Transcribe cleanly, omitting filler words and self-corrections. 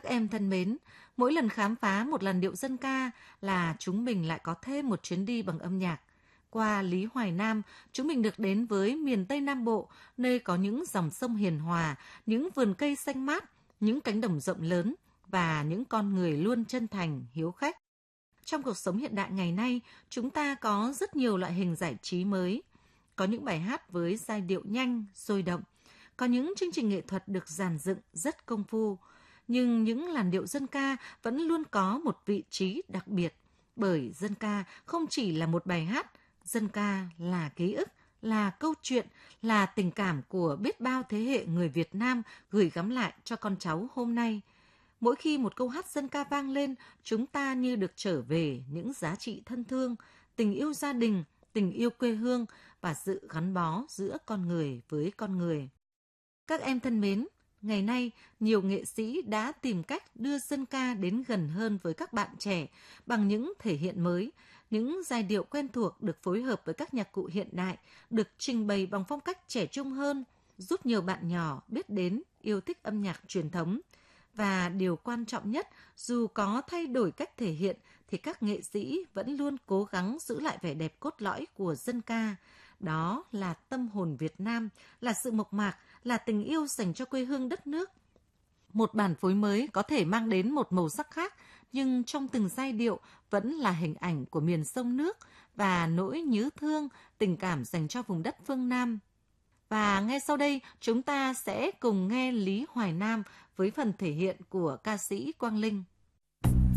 Các em thân mến, mỗi lần khám phá một làn điệu dân ca là chúng mình lại có thêm một chuyến đi bằng âm nhạc. Qua Lý Hoài Nam, chúng mình được đến với miền Tây Nam Bộ, nơi có những dòng sông hiền hòa, những vườn cây xanh mát, những cánh đồng rộng lớn và những con người luôn chân thành, hiếu khách. Trong cuộc sống hiện đại ngày nay, chúng ta có rất nhiều loại hình giải trí mới. Có những bài hát với giai điệu nhanh, sôi động. Có những chương trình nghệ thuật được dàn dựng rất công phu. Nhưng những làn điệu dân ca vẫn luôn có một vị trí đặc biệt. Bởi dân ca không chỉ là một bài hát, dân ca là ký ức, là câu chuyện, là tình cảm của biết bao thế hệ người Việt Nam gửi gắm lại cho con cháu hôm nay. Mỗi khi một câu hát dân ca vang lên, chúng ta như được trở về những giá trị thân thương, tình yêu gia đình, tình yêu quê hương và sự gắn bó giữa con người với con người. Các em thân mến, ngày nay nhiều nghệ sĩ đã tìm cách đưa dân ca đến gần hơn với các bạn trẻ bằng những thể hiện mới, những giai điệu quen thuộc được phối hợp với các nhạc cụ hiện đại, được trình bày bằng phong cách trẻ trung hơn, giúp nhiều bạn nhỏ biết đến, yêu thích âm nhạc truyền thống. Và điều quan trọng nhất, dù có thay đổi cách thể hiện thì các nghệ sĩ vẫn luôn cố gắng giữ lại vẻ đẹp cốt lõi của dân ca. Đó là tâm hồn Việt Nam, là sự mộc mạc, là tình yêu dành cho quê hương đất nước. Một bản phối mới có thể mang đến một màu sắc khác, nhưng trong từng giai điệu vẫn là hình ảnh của miền sông nước và nỗi nhớ thương, tình cảm dành cho vùng đất phương Nam. Và ngay sau đây, chúng ta sẽ cùng nghe Lý Hoài Nam với phần thể hiện của ca sĩ Quang Linh.